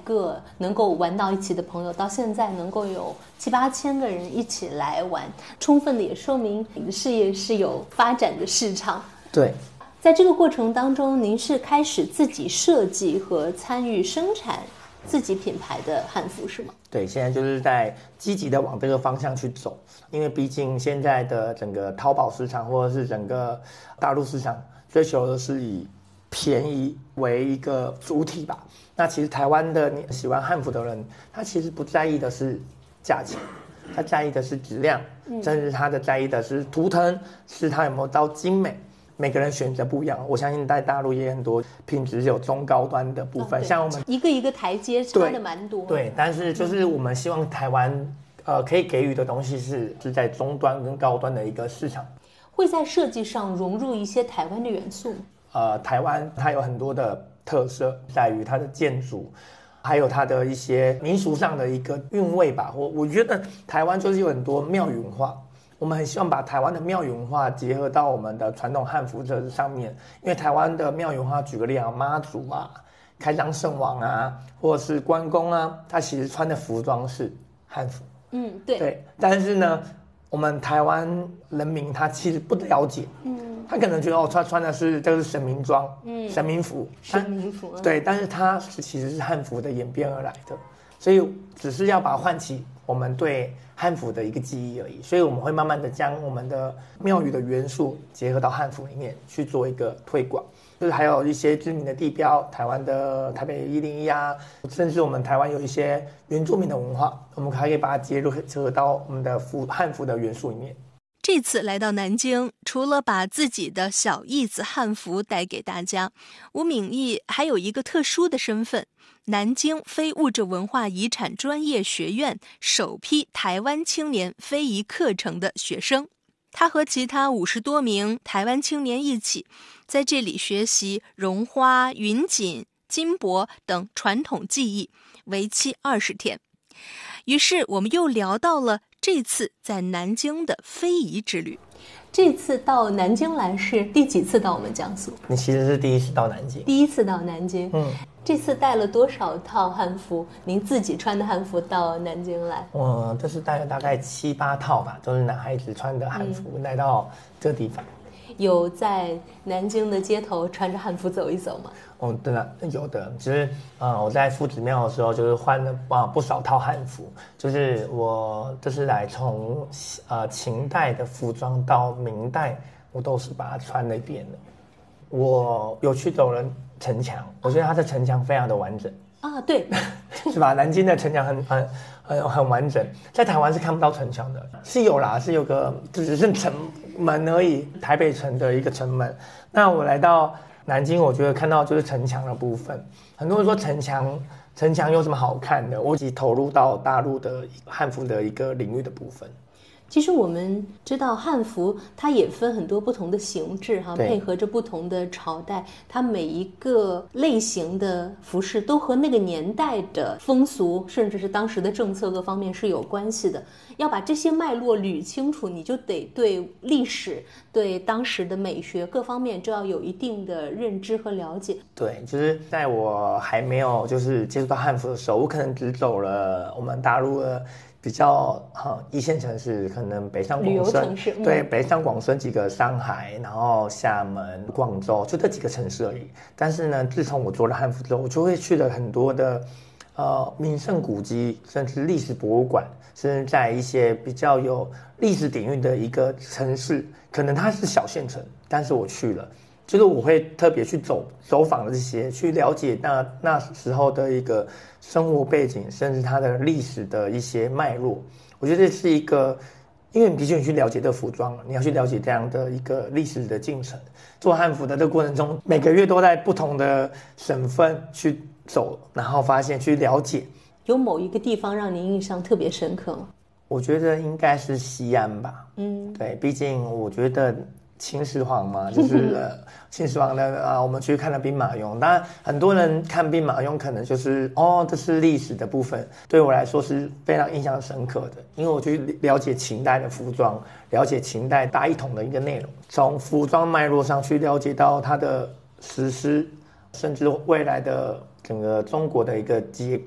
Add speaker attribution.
Speaker 1: 个能够玩到一起的朋友，到现在能够有7、8千个人一起来玩，充分的也说明你的事业是有发展的市场。
Speaker 2: 对，
Speaker 1: 在这个过程当中，您是开始自己设计和参与生产自己品牌的汉服是吗？
Speaker 2: 对，现在就是在积极的往这个方向去走，因为毕竟现在的整个淘宝市场或者是整个大陆市场追求的是以便宜为一个主体吧。那其实台湾的你喜欢汉服的人，他其实不在意的是价钱，他在意的是质量，甚至他在意的是图腾，是他有没有到精美。每个人选择不一样，我相信在大陆也很多品质有中高端的部分，像我们
Speaker 1: 一个一个台阶差的蛮多。
Speaker 2: 对，但是就是我们希望台湾可以给予的东西是在中端跟高端的一个市场。
Speaker 1: 会在设计上融入一些台湾的元素。
Speaker 2: 台湾它有很多的特色，在于它的建筑，还有它的一些民俗上的一个韵味吧。我觉得台湾就是有很多庙宇文化。我们很希望把台湾的庙宇文化结合到我们的传统汉服这上面，因为台湾的庙宇文化，举个例啊，妈祖啊、开漳圣王啊，或者是关公啊，他其实穿的服装是汉服。对。但是呢，我们台湾人民他其实不了解，他可能觉得他穿的是这个是神明装，神明服，对，但是他其实是汉服的演变而来的，所以只是要把唤起我们对汉服的一个记忆而已，所以我们会慢慢的将我们的庙宇的元素结合到汉服里面去做一个推广，就是还有一些知名的地标，台湾的台北101啊，甚至我们台湾有一些原住民的文化，我们还可以把它结合到我们的汉服的元素里面。
Speaker 3: 这次来到南京，除了把自己的小义子汉服带给大家，吴敏义还有一个特殊的身份，南京非物质文化遗产专业学院首批台湾青年非遗课程的学生。他和其他50多名台湾青年一起，在这里学习绒花、云锦、金箔等传统技艺，为期20天。于是我们又聊到了这次在南京的非遗之旅。
Speaker 1: 这次到南京来是第几次到我们江苏？
Speaker 2: 你其实是第一次到南京。
Speaker 1: 第一次到南京。这次带了多少套汉服？您自己穿的汉服到南京来？
Speaker 2: 我这是带了大概7、8套吧，都是男孩子穿的汉服来到这个地方。
Speaker 1: 有在南京的街头穿着汉服走一走吗？
Speaker 2: 对的，有的。其实我在夫子庙的时候，就是换了不少套汉服。就是我这是来从秦代的服装到明代，我都是把它穿了一遍的。我有去走了城墙，我觉得它的城墙非常的完整
Speaker 1: 啊，对，
Speaker 2: 是吧？南京的城墙很完整，在台湾是看不到城墙的，是有啦，是有个只是城门而已，台北城的一个城门。那我来到南京，我觉得看到就是城墙的部分。很多人说城墙有什么好看的？我自己投入到大陆的汉服的一个领域的部分。
Speaker 1: 其实我们知道汉服它也分很多不同的形制哈，配合着不同的朝代，它每一个类型的服饰都和那个年代的风俗甚至是当时的政策各方面是有关系的。要把这些脉络捋清楚，你就得对历史、对当时的美学各方面就要有一定的认知和了解。
Speaker 2: 对，就是在我还没有就是接触到汉服的时候，我可能只走了我们大陆的比较一线城市，可能北上广深，对，北上广深几个上海，然后厦门、广州，就这几个城市而已。但是呢，自从我做了汉服之后，我就会去了很多的名胜古迹，甚至历史博物馆，甚至在一些比较有历史底蕴的一个城市，可能它是小县城，但是我去了。就是我会特别去走访这些，去了解那时候的一个生活背景，甚至它的历史的一些脉络。我觉得这是一个，因为你必须去了解这个服装，你要去了解这样的一个历史的进程。做汉服的这个过程中，每个月都在不同的省份去走，然后发现去了解。
Speaker 1: 有某一个地方让您印象特别深刻吗？
Speaker 2: 我觉得应该是西安吧。对，毕竟我觉得秦始皇嘛，就是秦始皇的我们去看了兵马俑。当然，很多人看兵马俑可能就是这是历史的部分，对我来说是非常印象深刻的，因为我去了解秦代的服装，了解秦代大一统的一个内容，从服装脉络上去了解到它的实施，甚至未来的整个中国的一个结构。